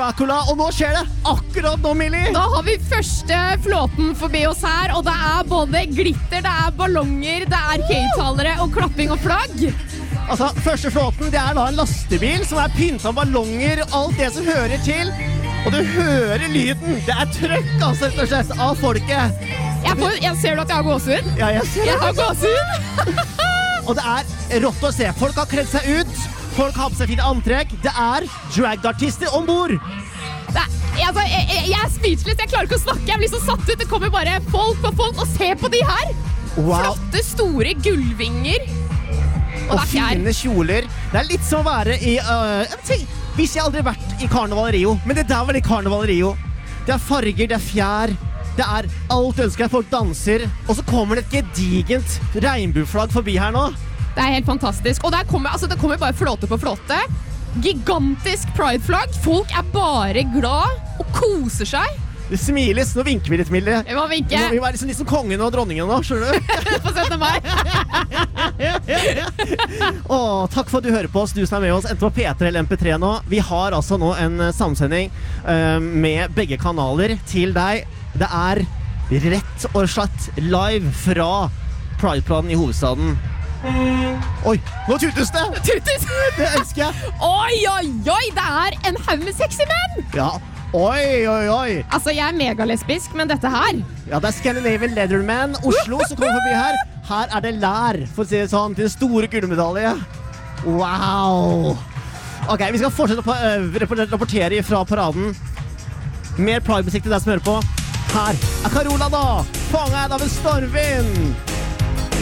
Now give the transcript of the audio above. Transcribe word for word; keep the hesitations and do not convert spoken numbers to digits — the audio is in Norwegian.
Dracula, og nå skjer det akkurat nå, Millie. Da har vi første flåten forbi oss her, og det er både glitter, det er ballonger, det er høyttalere og klapping og flagg. Altså, første flåten, det er da en lastebil som er pyntet av ballonger og alt det som hører til. Og du hører lyden. Det er trøkk, altså, rett og slett, av folket. Jeg, får, jeg ser du at jeg har gåsehud? Ja, jeg ser det. Jeg har gåsehud. Og det er rått å se. Folk har kledd seg ut. Folk har på seg fine antrekk. Det er dragartister ombord. Det er, altså, jeg, jeg, jeg er speechless. Jeg klarer ikke å snakke. Jeg blir så satt ut. Det kommer bare folk og folk. Og se på de her. Wow. Flotte, store gullvinger. Og, Og fine kjoler. Det er litt som å være i... Uh, tenk, hvis jeg aldri har vært i Karneval Rio. Men det der var det Karneval Rio. Det er farger, det er fjær. Det er alt du ønsker at folk danser. Og så kommer det et gedigent regnbueflagg forbi her nå. Det er helt fantastisk. Og der kommer, altså, det kommer bare flåte på flåte. Gigantisk prideflagg. Folk er bare glad og koser seg. Det smiles. Nå vinker vi litt, Millie. Vi må vinke. Nå, vi må være liksom, liksom kongen og dronningen nå, skjønner du? På syttende mai. Åh, takk for at du hører på oss, du som er med oss, enten på P tre eller M P tre nå. Vi har altså nå en uh, samsending uh, med begge kanaler til deg. Det er rett og slett live fra Prideplanen i hovedstaden. Oi, nå tutes det! Tutes! Det elsker jeg. Oi, oi, oi, det er en haug med sexy menn! Ja, oi, oi, oi. Altså, jeg er megalesbisk, men dette her... Ja, det er Scandinavian Leatherman, Oslo, som kommer forbi her. Her er det lær, for å si det sånn, til en store gullmedalje. Wow! Ok, vi skal fortsette å uh, rapportere fra paraden. Mer Pride-musikk til deg som hører på. Her er Carola da, fanget av en stormvind.